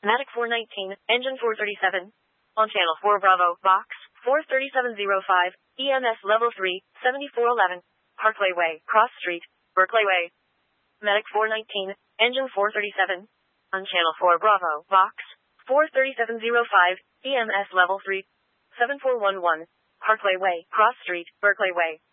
Matic 419, engine 437. On channel 4 Bravo, box 43705, EMS level 3, 7411. Parkway Way, Cross Street, Berkeley Way. Matic 419, engine 437. On channel 4 Bravo, box 43705, EMS level 3, 7411. Parkway Way, Cross Street, Berkeley Way.